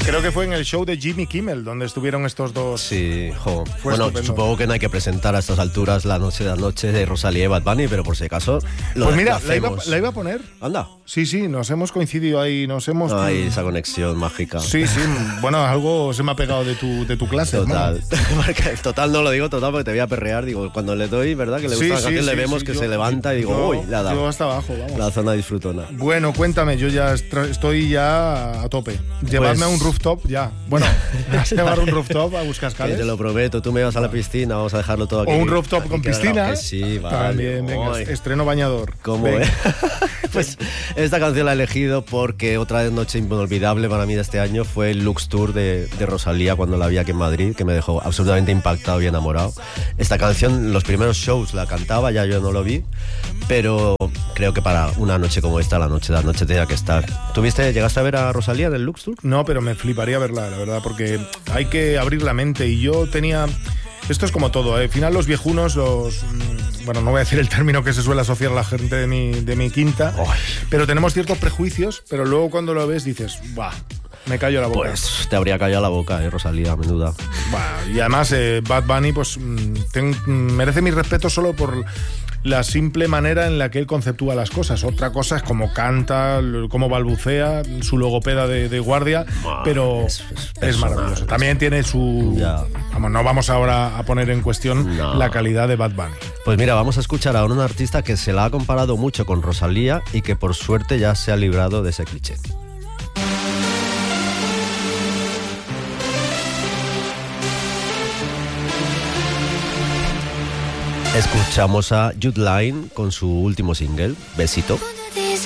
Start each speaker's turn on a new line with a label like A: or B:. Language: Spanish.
A: Creo que fue en el show de Jimmy Kimmel donde estuvieron estos dos.
B: Sí, jo.
A: Fue
B: Bueno,
A: estupendo.
B: supongo que no hay que presentar a estas alturas La noche de la noche de Rosalía y Bad Bunny, pero por si acaso
A: Pues mira,
B: la hacemos.
A: la iba a poner.
B: Anda.
A: Sí, nos hemos coincidido ahí,
B: Ay, esa conexión mágica.
A: Sí, bueno, algo se me ha pegado de tu clase.
B: Total. Total no lo digo total porque te voy a perrear. Digo, cuando le doy, ¿verdad? Que le gusta la canción, le vemos que se levanta y digo, uy, le ha dado.
A: Yo hasta abajo, vamos.
B: La zona disfrutona.
A: Bueno, cuéntame, yo ya estoy ya a tope. Llevarme a un rooftop ya. Bueno, vas a llevar un rooftop a Buscascales.
B: Te lo prometo, tú me vas a la piscina, vamos a dejarlo todo aquí.
A: O un rooftop con piscina.
B: Que sí, vale.
A: También, venga, estreno bañador.
B: ¿Cómo es? Pues esta canción la he elegido porque otra noche inolvidable para mí de este año fue el Lux Tour de Rosalía cuando la vi aquí en Madrid, que me dejó absolutamente impactado y enamorado. Esta canción, los primeros shows la cantaba, ya yo no lo vi, pero creo que para una noche como esta, la noche tenía que estar. ¿Llegaste a ver a Rosalía en el Lux Tour?
A: No, pero me fliparía verla, la verdad, porque hay que abrir la mente y yo tenía... Esto es como todo, ¿eh? Al final los viejunos, bueno, no voy a decir el término que se suele asociar a la gente de mi quinta, pero tenemos ciertos prejuicios, pero luego cuando lo ves dices, ¡buah! Me callo la boca.
B: Pues te habría callado la boca, Rosalía, menuda.
A: Y además, Bad Bunny, pues merece mi respeto solo por la simple manera en la que él conceptúa las cosas. Otra cosa es cómo canta, cómo balbucea, su logopeda de guardia, pero es maravilloso. También tiene su... Vamos, no vamos ahora a poner en cuestión la calidad de Bad Bunny.
B: Pues mira, vamos a escuchar a un artista que se la ha comparado mucho con Rosalía y que por suerte ya se ha librado de ese cliché. Escuchamos a Jude Line con su último single, Besito.